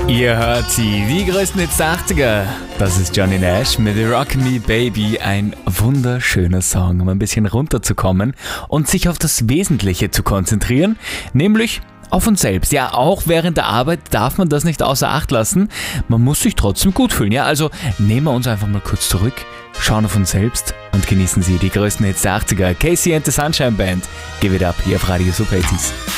Ihr hört sie, die größten Hits der 80er. Das ist Johnny Nash mit Rock Me Baby. Ein wunderschöner Song, um ein bisschen runterzukommen und sich auf das Wesentliche zu konzentrieren, nämlich auf uns selbst. Ja, auch während der Arbeit darf man das nicht außer Acht lassen. Man muss sich trotzdem gut fühlen. Ja, also nehmen wir uns einfach mal kurz zurück, schauen auf uns selbst und genießen Sie die größten Hits der 80er. Casey and the Sunshine Band. Give it up hier auf Radio Super 80s.